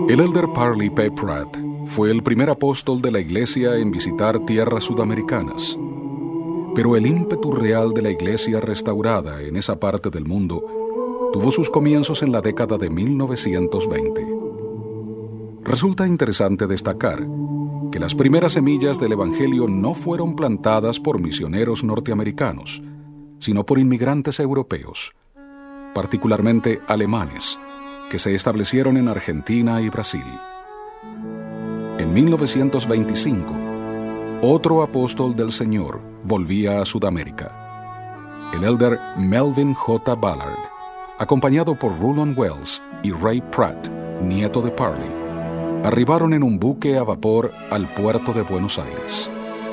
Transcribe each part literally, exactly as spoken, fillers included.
El elder Parley P. Pratt fue el primer apóstol de la iglesia en visitar tierras sudamericanas, pero el ímpetu real de la iglesia restaurada en esa parte del mundo tuvo sus comienzos en la década de mil novecientos veinte. Resulta interesante destacar que las primeras semillas del evangelio no fueron plantadas por misioneros norteamericanos, sino por inmigrantes europeos, particularmente alemanes, que se establecieron en Argentina y Brasil. En mil novecientos veinticinco, otro apóstol del Señor volvía a Sudamérica, el elder Melvin J. Ballard, acompañado por Rowland Wells y Ray Pratt, nieto de Parley. Arribaron en un buque a vapor al puerto de Buenos Aires.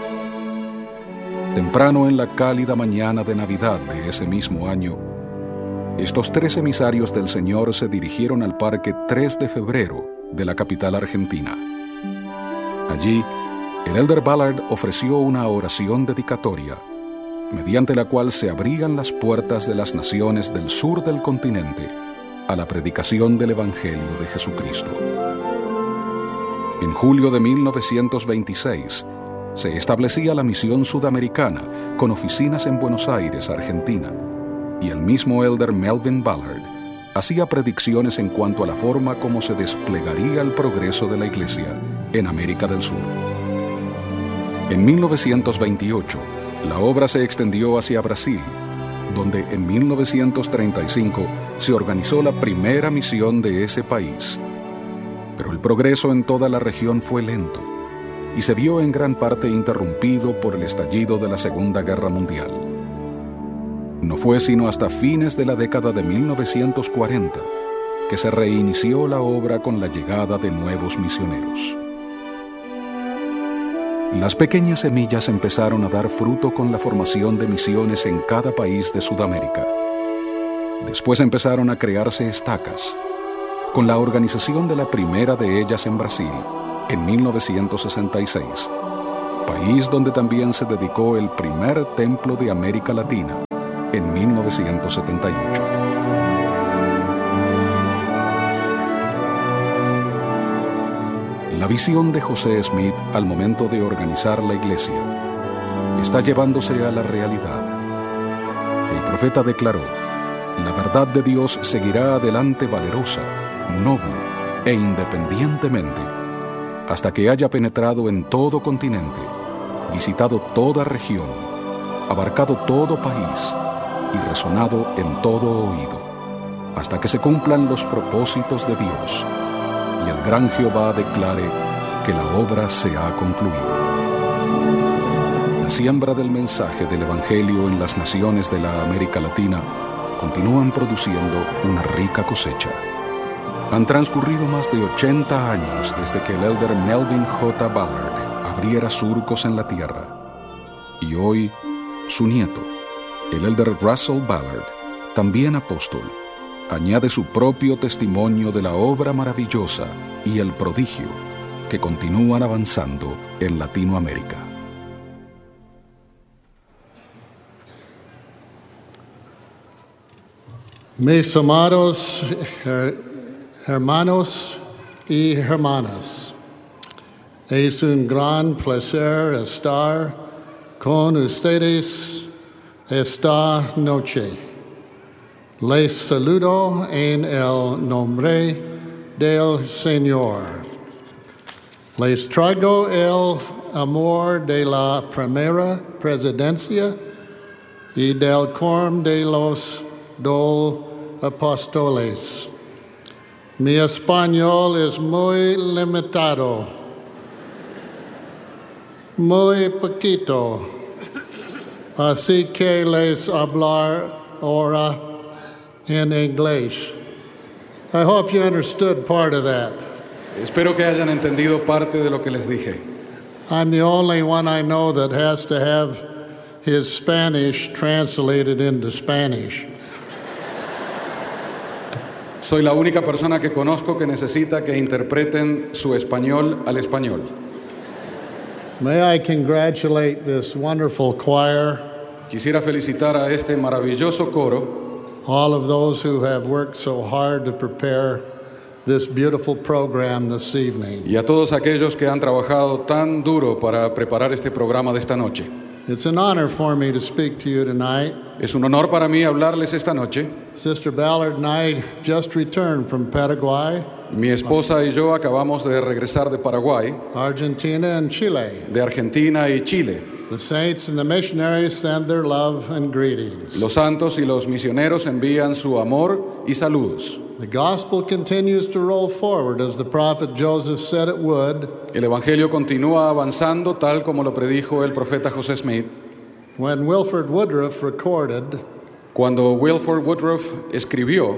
Temprano en la cálida mañana de Navidad de ese mismo año, estos tres emisarios del Señor se dirigieron al Parque tres de febrero de la capital argentina. Allí, el elder Ballard ofreció una oración dedicatoria, mediante la cual se abrían las puertas de las naciones del sur del continente a la predicación del Evangelio de Jesucristo. En julio de mil novecientos veintiséis, se establecía la misión sudamericana con oficinas en Buenos Aires, Argentina, y el mismo elder Melvin Ballard hacía predicciones en cuanto a la forma como se desplegaría el progreso de la Iglesia en América del Sur. En mil novecientos veintiocho, la obra se extendió hacia Brasil, donde en mil novecientos treinta y cinco se organizó la primera misión de ese país. Pero el progreso en toda la región fue lento y se vio en gran parte interrumpido por el estallido de la Segunda Guerra Mundial. No fue sino hasta fines de la década de mil novecientos cuarenta que se reinició la obra con la llegada de nuevos misioneros. Las pequeñas semillas empezaron a dar fruto con la formación de misiones en cada país de Sudamérica. Después empezaron a crearse estacas, con la organización de la primera de ellas en Brasil, en mil novecientos sesenta y seis, país donde también se dedicó el primer templo de América Latina, en mil novecientos setenta y ocho. La visión de José Smith al momento de organizar la iglesia está llevándose a la realidad. El profeta declaró: la verdad de Dios seguirá adelante valerosa, noble e independientemente, hasta que haya penetrado en todo continente, visitado toda región, abarcado todo país y resonado en todo oído, hasta que se cumplan los propósitos de Dios y el gran Jehová declare que la obra se ha concluido. La siembra del mensaje del Evangelio en las naciones de la América Latina continúan produciendo una rica cosecha. Han transcurrido más de ochenta años desde que el elder Melvin J. Ballard abriera surcos en la tierra. Y hoy, su nieto, el elder Russell Ballard, también apóstol, añade su propio testimonio de la obra maravillosa y el prodigio que continúan avanzando en Latinoamérica. Mis amados hermanos y hermanas, es un gran placer estar con ustedes esta noche. Les saludo en el nombre del Señor. Les traigo el amor de la primera presidencia y del quórum de los dos apóstoles. Mi español es muy limitado, muy poquito, así que les hablar ahora in English. I hope you understood part of that. Espero que hayan entendido parte de lo que les dije. I'm the only one I know that has to have his Spanish translated into Spanish. Soy la única persona que conozco que necesita que interpreten su español al español. May I congratulate this wonderful choir, Quisiera felicitar a este maravilloso coro, all of those who have worked so hard to prepare this beautiful program this evening. y a todos aquellos que han trabajado tan duro para preparar este programa de esta noche. It's an honor for me to speak to you tonight. Es un honor para mí hablarles esta noche. Sister Ballard and I just returned from Paraguay, Mi esposa y yo acabamos de regresar de Paraguay, Argentina, and Chile. de Argentina y Chile. The saints and the missionaries send their love and greetings. Los santos y los misioneros envían su amor y saludos. The gospel continues to roll forward as the prophet Joseph said it would El Evangelio continúa avanzando tal como lo predijo el profeta José Smith. when Wilford Woodruff recorded, Cuando Wilford Woodruff escribió,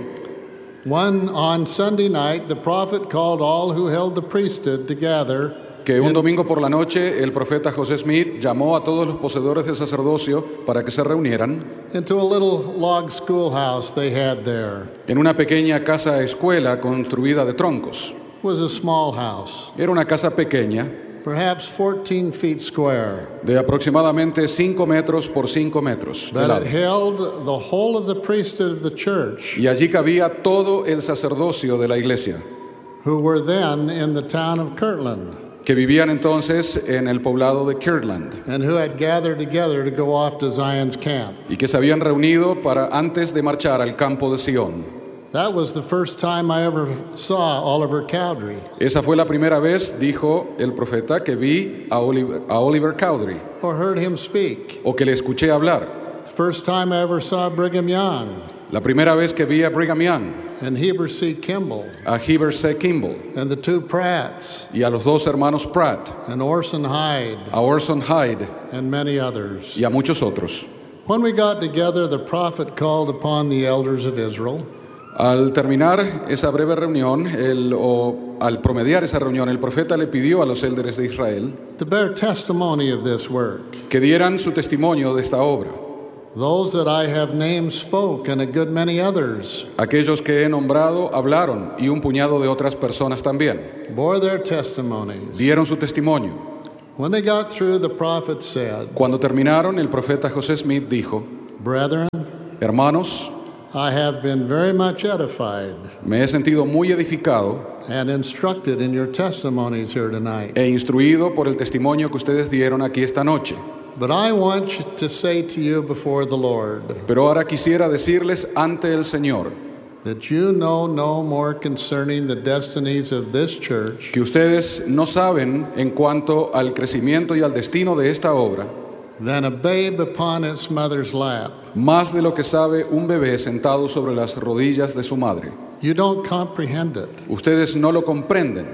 one on Sunday night the prophet called all who held the priesthood to gather que un domingo por la noche el profeta José Smith llamó a todos los poseedores del sacerdocio para que se reunieran into a little log schoolhouse they had there. en una pequeña casa escuela construida de troncos. It was a small house, Era una casa pequeña perhaps fourteen feet square, de aproximadamente cinco metros por cinco metros de but lado. it held the whole of the priesthood of the church, Y allí cabía todo el sacerdocio de la iglesia, who were then in the town of Kirtland, que vivían entonces en el poblado de Kirtland and who had gathered together to go off to Zion's camp. y que se habían reunido para antes de marchar al campo de Sion. That was the first time I ever saw Oliver Cowdery, Esa fue la primera vez, dijo el profeta, que vi a Oliver, a Oliver Cowdery or heard him speak. o que le escuché hablar. The first time I ever saw Brigham Young La primera vez que vi a Brigham Young, and Heber C. Kimball a Heber C. Kimball and the two Pratts y a los dos hermanos Pratt, and Orson Hyde a Orson Hyde and many others. y a muchos otros. When we got together, the prophet called upon the elders of Israel Al terminar esa breve reunión, el, o al promediar esa reunión, el profeta le pidió a los élderes de Israel to bear testimony of this work. que dieran su testimonio de esta obra. Those that I have named spoke, and a good many others Aquellos que he nombrado hablaron y un puñado de otras personas también bore their testimonies. dieron su testimonio. When they got through, the prophet said, Cuando terminaron, el profeta José Smith dijo, Brethren, hermanos, I have been very much edified me he sentido muy edificado and instructed in your testimonies here tonight. e instruido por el testimonio que ustedes dieron aquí esta noche. But I want to say to you before the Lord Pero ahora quisiera decirles ante el Señor that you know no more concerning the destinies of this church que ustedes no saben en cuanto al crecimiento y al destino de esta obra than a babe upon its mother's lap. más de lo que sabe un bebé sentado sobre las rodillas de su madre. You don't comprehend it. Ustedes no lo comprenden.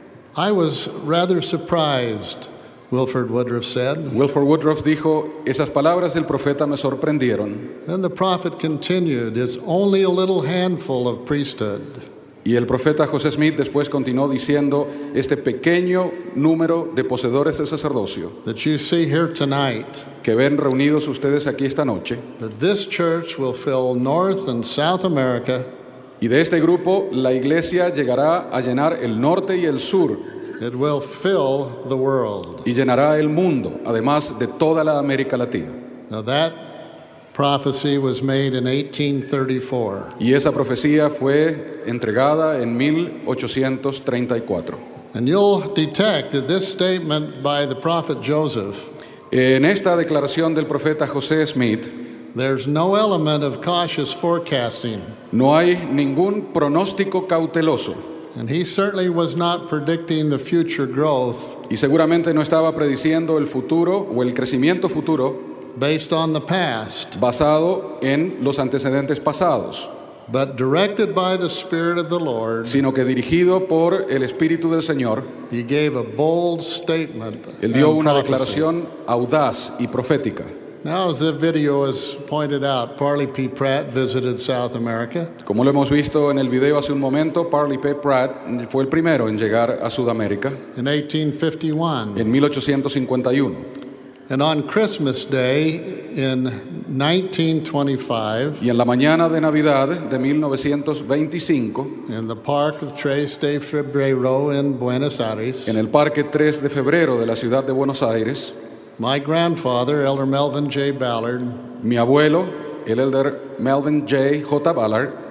I was rather surprised, Wilford Woodruff said. Wilford Woodruff dijo, esas palabras del profeta me sorprendieron. Then the prophet continued, it's only a little handful of priesthood. Y el profeta José Smith después continuó diciendo, este pequeño número de poseedores del sacerdocio that you see here tonight, que ven reunidos ustedes aquí esta noche, that this church will fill North and South America. y de este grupo la iglesia llegará a llenar el norte y el sur, It will fill the world. y llenará el mundo, además de toda la América Latina. Now that prophecy was made in eighteen thirty-four. Y esa profecía fue entregada en mil ochocientos treinta y cuatro. And you'll detect that this statement by the prophet Joseph, En esta declaración del profeta José Smith, there's no element of cautious forecasting. no hay ningún pronóstico cauteloso, And he certainly was not predicting the future growth y seguramente no estaba prediciendo el futuro o el crecimiento futuro based on the past, basado en los antecedentes pasados, but directed by the Spirit of the Lord, sino que dirigido por el Espíritu del Señor, he gave a bold statement él dio and una prophecy. declaración audaz y profética. Now, as the video has pointed out, Parley P. Pratt visited South America. Como lo hemos visto en el video hace un momento, Parley P. Pratt fue el primero en llegar a Sudamérica In eighteen fifty-one. en mil ochocientos cincuenta y uno. And on Christmas Day in nineteen twenty-five, Y en la mañana de Navidad de mil novecientos veinticinco, in the park of tres de Febrero in Buenos Aires, en el Parque tres de Febrero de la ciudad de Buenos Aires, my grandfather, Elder Melvin J. Ballard, mi abuelo, el elder Melvin J. J. Ballard,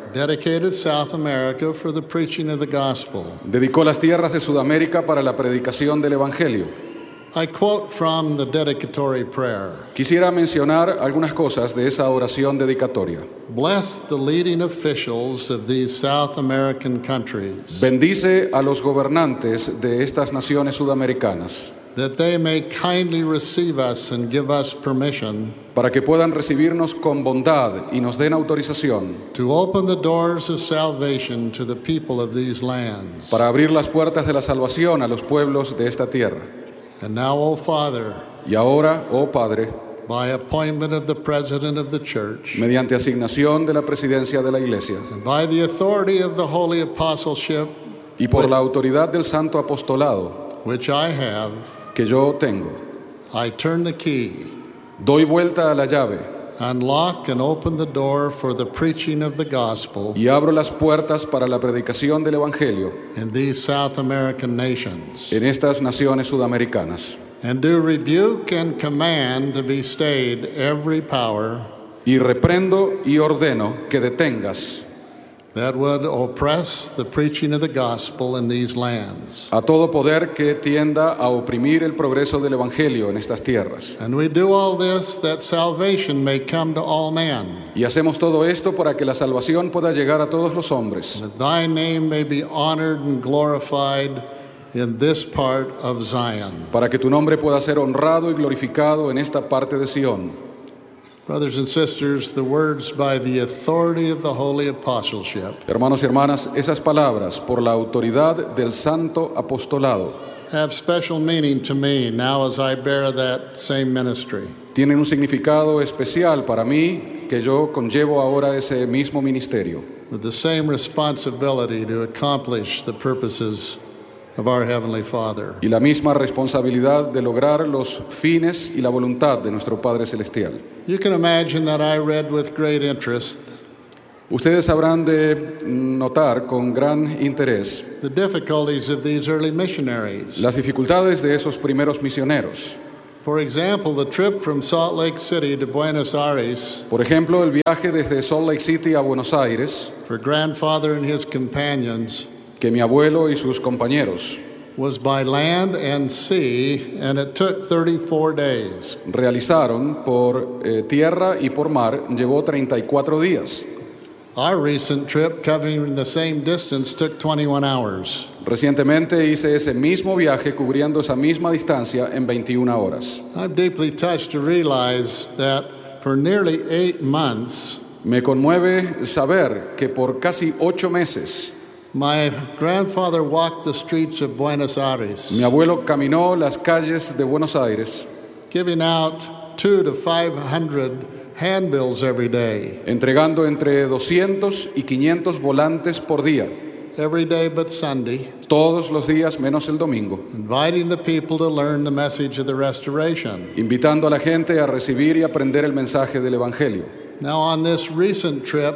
dedicated South America for the preaching of the gospel. Dedicó las tierras de Sudamérica para la predicación del Evangelio. I quote from the dedicatory prayer. Quisiera mencionar algunas cosas de esa oración dedicatoria. Bless the leading officials of these South American countries, Bendice a los gobernantes de estas naciones sudamericanas that they may kindly receive us and give us permission para que puedan recibirnos con bondad y nos den autorización to open the doors of salvation to the people of these lands. para abrir las puertas de la salvación a los pueblos de esta tierra. And now, O Father, Y ahora, oh Padre, by appointment of the President of the Church, mediante asignación de la presidencia de la Iglesia and by the authority of the Holy Apostleship, y por la autoridad del Santo Apostolado which I have, que yo tengo, I turn the key, doy vuelta a la llave unlock and open the door for the preaching of the gospel y abro las puertas para la predicación del Evangelio in these South American nations, en estas naciones sudamericanas. and do rebuke and command to be stayed every power Y reprendo y ordeno que detengas that would oppress the preaching of the gospel in these lands. a todo poder que tienda a oprimir el progreso del Evangelio en estas tierras. And we do all this that salvation may come to all men, Y hacemos todo esto para que la salvación pueda llegar a todos los hombres, that thy name may be honored and glorified in this part of Zion. para que tu nombre pueda ser honrado y glorificado en esta parte de Sión. Brothers and sisters, the words by the authority of the Holy Apostleship Hermanos y hermanas, esas palabras por la autoridad del Santo Apostolado have special meaning to me now as I bear that same ministry. tienen un significado especial para mí que yo conllevo ahora ese mismo ministerio, With the same responsibility to accomplish the purposes of our Heavenly Father. y la misma responsabilidad de lograr los fines y la voluntad de nuestro Padre Celestial. You can imagine that I read with great interest Ustedes habrán de notar con gran interés the difficulties of these early missionaries. las dificultades de esos primeros misioneros. For example, the trip from Salt Lake City to Buenos Aires Por ejemplo, el viaje desde Salt Lake City a Buenos Aires, for grandfather and his companions que mi abuelo y sus compañeros was by land and sea, and it took thirty-four days. realizaron por eh, tierra y por mar, llevó treinta y cuatro días. Our recent trip, covering the same distance, took twenty-one hours. Recientemente hice ese mismo viaje cubriendo esa misma distancia en veintiuna horas. I'm deeply touched to realize that for nearly eight months, Me conmueve saber que por casi ocho meses my grandfather walked the streets of Buenos Aires, mi abuelo caminó las calles de Buenos Aires, giving out two to five hundred handbills every day, entregando entre doscientos y quinientos volantes por día, every day but Sunday, todos los días menos el domingo, inviting the people to learn the message of the restoration. invitando a la gente a recibir y aprender el mensaje del Evangelio. Now, on this recent trip,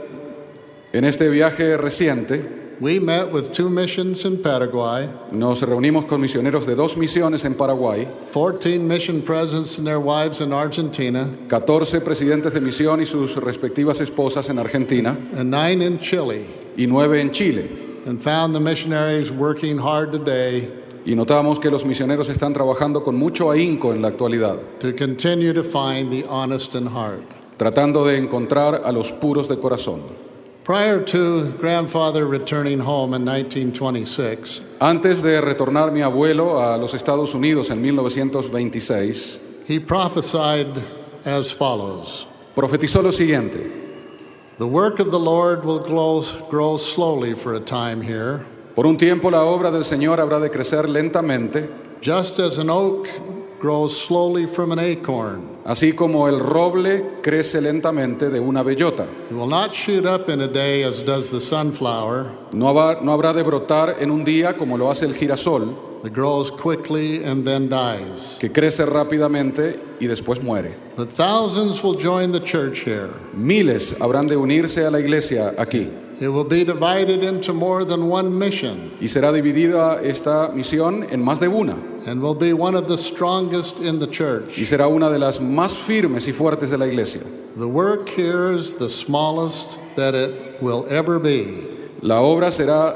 En este viaje reciente, we met with two missions in Paraguay, nos reunimos con misioneros de dos misiones en Paraguay, fourteen mission presidents and their wives in Argentina, catorce presidentes de misión y sus respectivas esposas en Argentina and nine in Chile, y nueve en Chile. and found the missionaries working hard today Y notamos que los misioneros están trabajando con mucho ahínco en la actualidad, to continue to find the honest in heart. tratando de encontrar a los puros de corazón. Prior to grandfather returning home in nineteen twenty-six, Antes de retornar mi abuelo a los Estados Unidos en mil novecientos veintiséis, he prophesied as follows: profetizó lo siguiente: the work of the Lord will grow, grow slowly for a time here, por un tiempo la obra del Señor habrá de crecer lentamente, just as an oak grows slowly from an acorn. así como el roble crece lentamente de una bellota. It will not shoot up in a day as does the sunflower, No habrá, no habrá de brotar en un día como lo hace el girasol, that grows quickly and then dies. que crece rápidamente y después muere. But thousands will join the church here, Miles habrán de unirse a la iglesia aquí, It will be divided into more than one mission y será dividida esta misión en más de una and will be one of the strongest in the church. y será una de las más firmes y fuertes de la iglesia. The work here is the smallest that it will ever be. La obra será,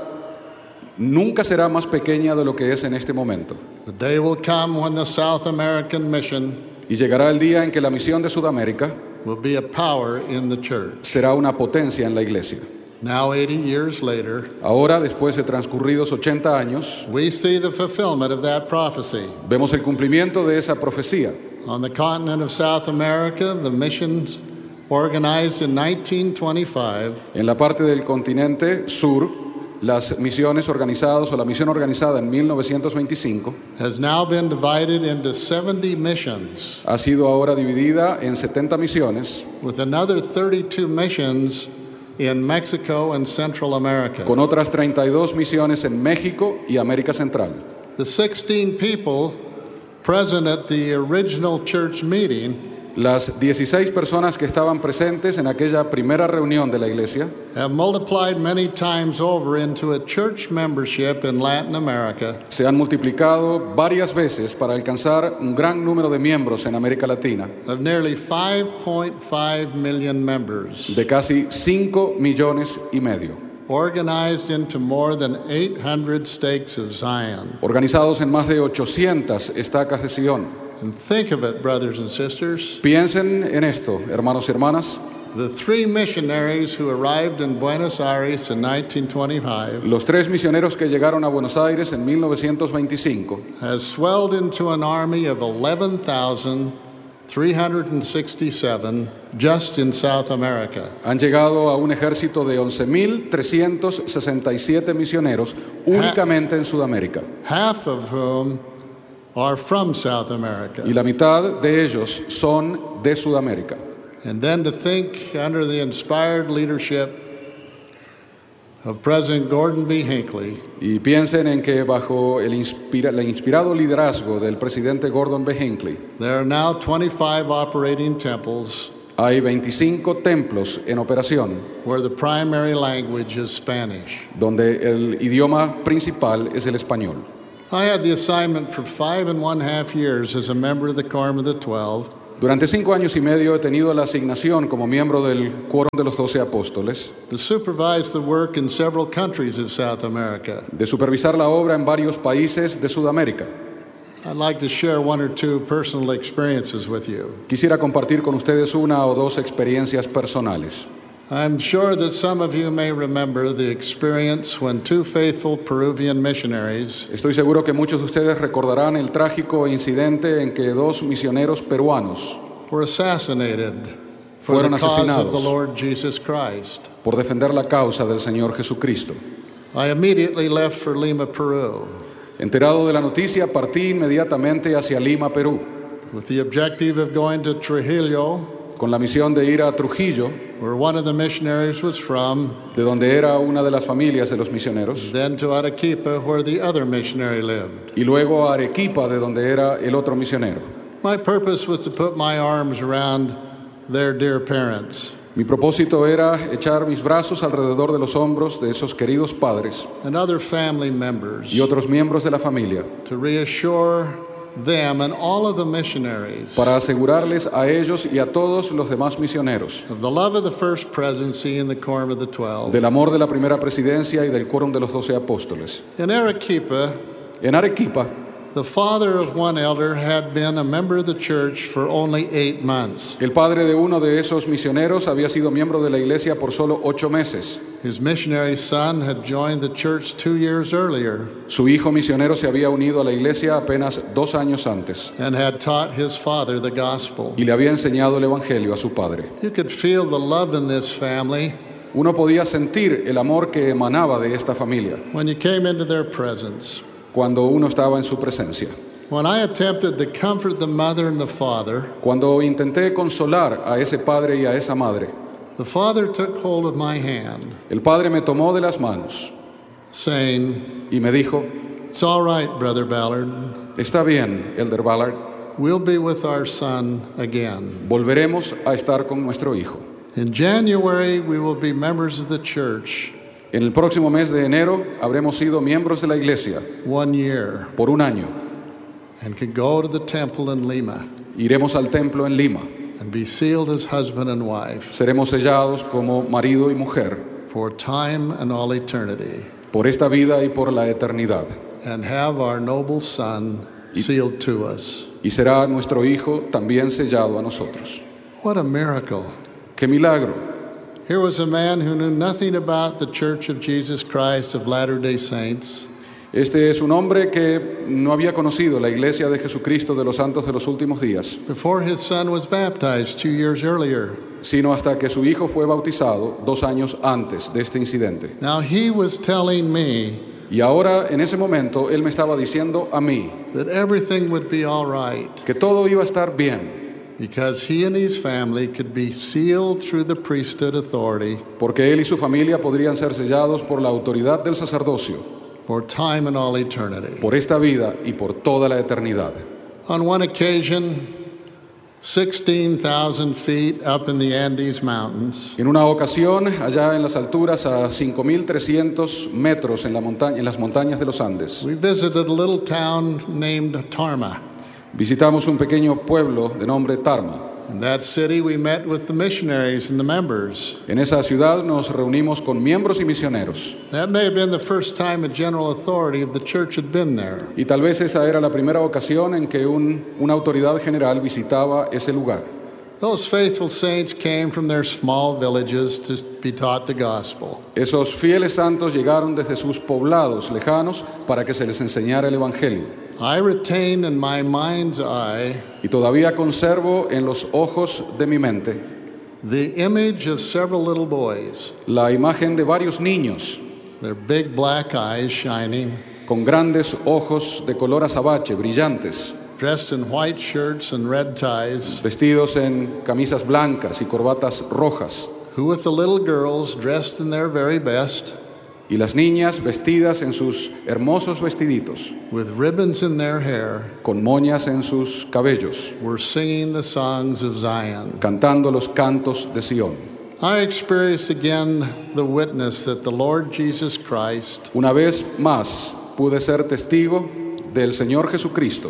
nunca será más pequeña de lo que es en este momento. The day will come when the South American mission Y llegará el día en que la misión de Sudamérica will be a power in the church. será una potencia en la iglesia. Now, eighty years later, Ahora, después de transcurridos ochenta años, we see the fulfillment of that prophecy. vemos el cumplimiento de esa profecía. On the continent of South America, the missions organized in nineteen twenty-five En la parte del continente sur, las misiones organizadas o la misión organizada en mil novecientos veinticinco has now been divided into seventy missions, ha sido ahora dividida en setenta misiones, with another thirty-two missions in Mexico and Central America. con otras treinta y dos misiones en México y América Central. The sixteen people present at the original church meeting Las dieciséis personas que estaban presentes en aquella primera reunión de la iglesia have multiplied many times over into a church membership in Latin America se han multiplicado varias veces para alcanzar un gran número de miembros en América Latina, of nearly five point five million members, de casi cinco millones y medio, organized into more than eight hundred stakes of Zion. organizados en más de ochocientas estacas de Sion. And think of it, brothers and sisters. Piensen en esto, hermanos y hermanas. The three missionaries who arrived in Buenos Aires in nineteen twenty-five Los tres misioneros que llegaron a Buenos Aires en mil novecientos veinticinco has swelled into an army of eleven thousand three hundred sixty-seven just in South America. han llegado a un ejército de once mil trescientos sesenta y siete misioneros únicamente en Sudamérica. Half of whom are from South America. Y la mitad de ellos son de Sudamérica. And then to think, under the inspired leadership of President Gordon B. Hinckley, Y piensen en que bajo el, inspira- el inspirado liderazgo del presidente Gordon B. Hinckley there are now twenty-five operating temples hay veinticinco templos en operación where the primary language is Spanish. donde el idioma principal es el español. I had the assignment for five and one half years as a member of the Quorum of the Twelve Durante cinco años y medio he tenido la asignación como miembro del Quórum de los Doce Apóstoles to supervise the work in several countries of South America. de supervisar la obra en varios países de Sudamérica. I'd like to share one or two personal experiences with you. Quisiera compartir con ustedes una o dos experiencias personales. I'm sure that some of you may remember the experience when two faithful Peruvian missionaries Estoy seguro que muchos de ustedes recordarán el trágico incidente en que dos misioneros peruanos were assassinated for fueron the cause of the asesinados Lord Jesus Christ. por defender la causa del Señor Jesucristo. I immediately left for Lima, Peru, Enterado de la noticia, partí inmediatamente hacia Lima, Perú, with the objective of going to Trujillo, con la misión de ir a Trujillo, where one of the missionaries was from, de donde era una de las familias de los misioneros, then to Arequipa, where the other missionary lived. y luego a Arequipa, de donde era el otro misionero. My purpose was to put my arms around their dear parents Mi propósito era echar mis brazos alrededor de los hombros de esos queridos padres and other family members y otros miembros de la familia to reassure them and all of the missionaries para asegurarles a ellos y a todos los demás misioneros of the love of the first presidency and the Quorum of the Twelve. del amor de la primera presidencia y del Quórum de los Doce Apóstoles. In Arequipa, En Arequipa, the father of one elder had been a member of the church for only eight months. el padre de uno de esos misioneros había sido miembro de la iglesia por solo ocho meses. His missionary son had joined the church two years earlier Su hijo misionero se había unido a la iglesia apenas dos años antes and had taught his father the gospel. y le había enseñado el evangelio a su padre. You could feel the love in this family Uno podía sentir el amor que emanaba de esta familia when you came into their presence. cuando uno estaba en su presencia. When I attempted to comfort the mother and the father, Cuando intenté consolar a ese padre y a esa madre, the father took hold of my hand, el padre me tomó de las manos saying, y me dijo: "It's all right, Brother Ballard. está bien, Elder Ballard, We'll be with our son again." volveremos a estar con nuestro hijo. In January, we will be members of the church En el próximo mes de enero habremos sido miembros de la iglesia one year por un año. and can go to the temple in Lima Iremos al templo en Lima. and be sealed as husband and wife Seremos sellados como marido y mujer for time and all eternity, por esta vida y por la eternidad. and have our noble son sealed to us. Y será nuestro hijo también sellado a nosotros. What a miracle. ¡Qué milagro! Here was a man who knew nothing about the Church of Jesus Christ of Latter-day Saints, Este es un hombre que no había conocido la iglesia de Jesucristo de los Santos de los Últimos Días, before his son was baptized two years earlier. sino hasta que su hijo fue bautizado dos años antes de este incidente. Now he was telling me Y ahora, en ese momento, él me estaba diciendo a mí that everything would be all right que todo iba a estar bien, because he and his family could be sealed through the priesthood authority porque él y su familia podrían ser sellados por la autoridad del sacerdocio, for time and all eternity. por esta vida y por toda la eternidad. On one occasion, sixteen thousand feet up in the Andes Mountains, En una ocasión, allá en las alturas, a cinco mil trescientos metros en, la monta- en las montañas de los Andes, we visited a little town named Tarma. visitamos un pequeño pueblo de nombre Tarma. In that city, we met with the missionaries and the members. En esa ciudad nos reunimos con miembros y misioneros. That may have been the first time a general authority of the church had been there. Y tal vez esa era la primera ocasión en que un- una autoridad general visitaba ese lugar. Those faithful saints came from their small villages to be taught the gospel. Esos fieles santos llegaron desde sus poblados lejanos para que se les enseñara el Evangelio. I retain in my mind's eye Y todavía conservo en los ojos de mi mente the image of several little boys, la imagen de varios niños their big black eyes shining, con grandes ojos de color azabache, brillantes, dressed in white shirts and red ties, vestidos en camisas blancas y corbatas rojas, who with the little girls dressed in their very best, y las niñas vestidas en sus hermosos vestiditos, with ribbons in their hair, con moñas en sus cabellos, were singing the songs of Zion. cantando los cantos de Sión. I experienced again the witness that the Lord Jesus Christ Una vez más pude ser testigo del Señor Jesucristo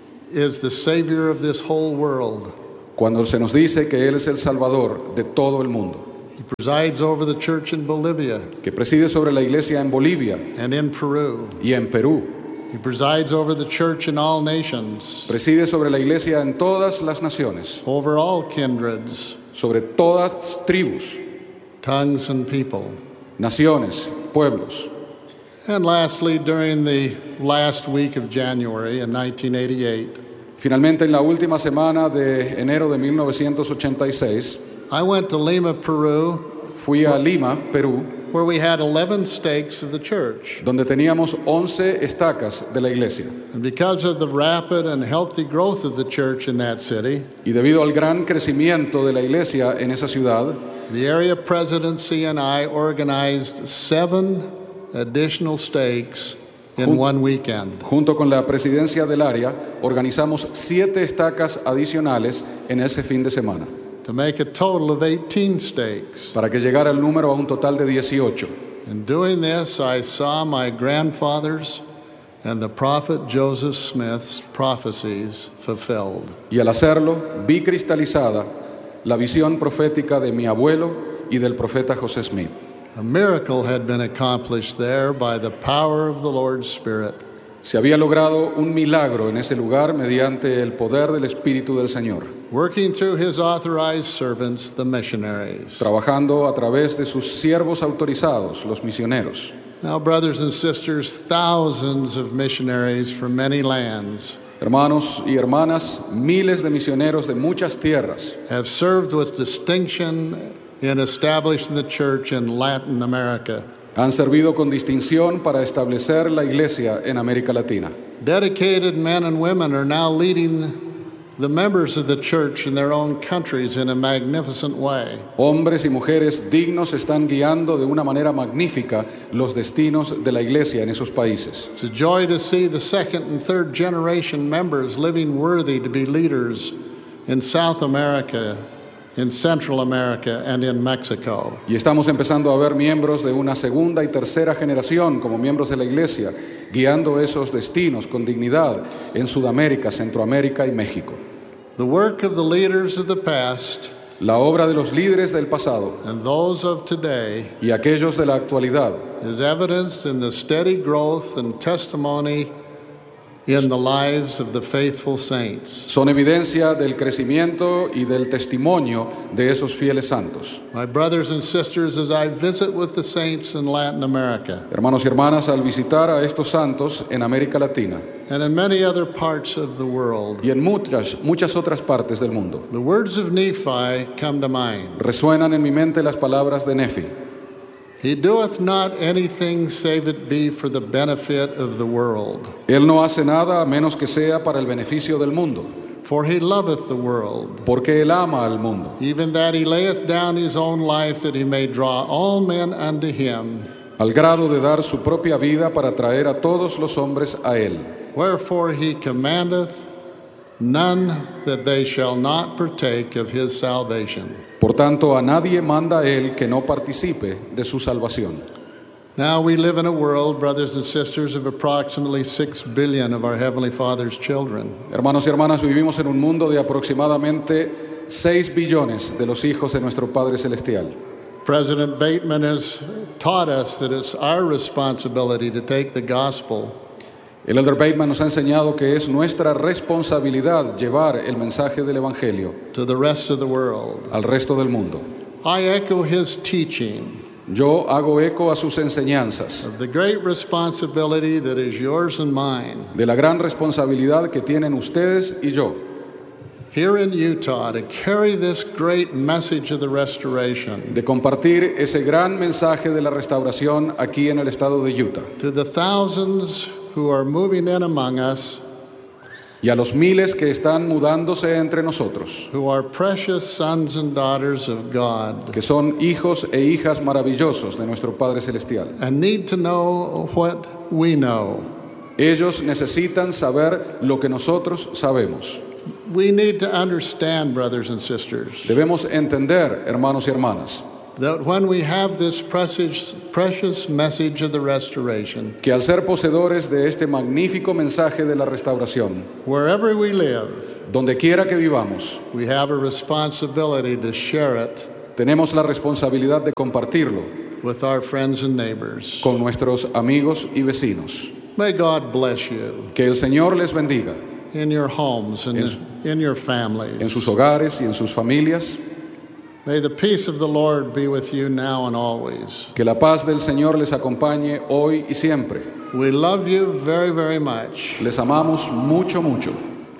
is the Savior of this whole world. cuando se nos dice que Él es el Salvador de todo el mundo, He presides over the church in Bolivia que preside sobre la iglesia en Bolivia and in Peru. y en Perú, He presides over the church in all nations, preside sobre la iglesia en todas las naciones, over all kindreds, sobre todas tribus, tongues, and people. naciones, pueblos. And lastly, during the last week of January in nineteen eighty-eight, Finalmente, en la última semana de enero de mil novecientos ochenta y seis, I went to Lima, Peru, fui a Lima, Perú, where we had eleven stakes of the church. donde teníamos once estacas de la iglesia. And because of the rapid and healthy growth of the church in that city, Y debido al gran crecimiento de la iglesia en esa ciudad, the area presidency and I organized seven additional stakes in Jun- one weekend. junto con la presidencia del área, organizamos siete estacas adicionales en ese fin de semana, To make a total of eighteen stakes. para que llegara el número a un total de dieciocho. In doing this, I saw my grandfather's and the prophet Joseph Smith's prophecies fulfilled. Y al hacerlo, vi cristalizada la visión profética de mi abuelo y del profeta José Smith. A miracle had been accomplished there by the power of the Lord's Spirit. Se había logrado un milagro en ese lugar mediante el poder del Espíritu del Señor, Working through his authorized servants, the missionaries. trabajando a través de sus siervos autorizados, los misioneros. Now, brothers and sisters, thousands of missionaries from many lands Hermanos y hermanas, miles de misioneros de muchas tierras have served with distinction in establishing the church in Latin America. han servido con distinción para establecer la iglesia en América Latina. Dedicated men and women are now leading the members of the church in their own countries in a magnificent way. Hombres y mujeres dignos están guiando de una manera magnífica los destinos de la iglesia en esos países. It's a joy to see the second and third generation members living worthy to be leaders in South America in Central America and in Mexico. Y estamos empezando a ver miembros de una segunda y tercera generación como miembros de la iglesia, guiando esos destinos con dignidad en Sudamérica, Centroamérica y México. The work of the leaders of the past La obra de los líderes del pasado and those of today y aquellos de la actualidad is evidenced in the steady growth and testimony in the lives of the faithful saints. son evidencia del crecimiento y del testimonio de esos fieles santos. My brothers and sisters, as I visit with the saints in Latin America Hermanos y hermanas, al visitar a estos santos en América Latina and in many other parts of the world, y en muchas, muchas otras partes del mundo, the words of Nephi come to mind. resuenan en mi mente las palabras de Nefi. He doeth not anything save it be for the benefit of the world. Él no hace nada a menos que sea para el beneficio del mundo, For he loveth the world, porque Él ama al mundo, even that he layeth down his own life that he may draw all men unto him. al grado de dar su propia vida para traer a todos los hombres a Él. Wherefore he commandeth none that they shall not partake of his salvation. Por tanto, a nadie manda Él que no participe de su salvación. Now we live in a world, brothers and sisters, of approximately six billion of our Heavenly Father's children. Hermanos y hermanas, vivimos en un mundo de aproximadamente seis billones de los hijos de nuestro Padre Celestial. President Bateman has taught us that it's our responsibility to take the gospel El Elder Bateman nos ha enseñado que es nuestra responsabilidad llevar el mensaje del Evangelio to the rest of the world. al resto del mundo. I echo his teaching Yo hago eco a sus enseñanzas of the great responsibility that is yours and mine de la gran responsabilidad que tienen ustedes y yo here in Utah to carry this great message of the restoration de compartir ese gran mensaje de la restauración aquí en el estado de Utah to the thousands who are moving in among us, y a los miles que están mudándose entre nosotros, who are precious sons and daughters of God que son hijos e hijas maravillosos de nuestro Padre Celestial. and need to know what we know. Ellos necesitan saber lo que nosotros sabemos. We need to understand, brothers and sisters, Debemos entender, hermanos y hermanas, that when we have this precious, precious message of the restoration, que al ser poseedores de este magnífico mensaje de la restauración, wherever we live, donde quiera que vivamos, we have a responsibility to share it tenemos la responsabilidad de compartirlo with our friends and neighbors. con nuestros amigos y vecinos. May God bless you Que el Señor les bendiga in your homes and in your families. en sus hogares y en sus familias. May the peace of the Lord be with you now and always. Que la paz del Señor les acompañe hoy y siempre. We love you very, very much. Les amamos mucho, mucho.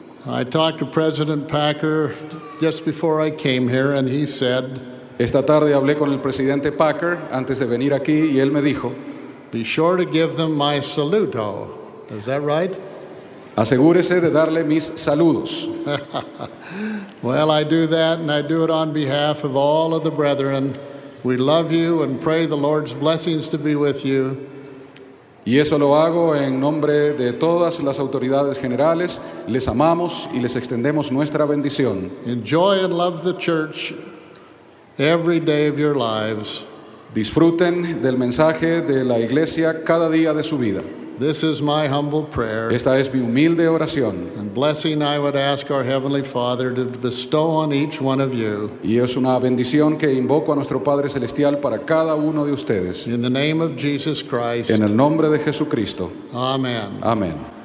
I talked to President Packer just before I came here, and he said, Esta tarde hablé con el presidente Packer antes de venir aquí y él me dijo, be sure to give them my saludo. Is that right? asegúrese de darle mis saludos. Well, I do that, and I do it on behalf of all of the brethren. We love you and pray the Lord's blessings to be with you. Y eso lo hago en nombre de todas las autoridades generales. Les amamos y les extendemos nuestra bendición. Enjoy and love the church every day of your lives. Disfruten del mensaje de la iglesia cada día de su vida. This is my humble prayer. Esta es mi humilde oración. And blessing I would ask our Heavenly Father to bestow on each one of you. Y es una bendición que invoco a nuestro Padre Celestial para cada uno de ustedes. In the name of Jesus Christ. En el nombre de Jesucristo. Amen. Amén.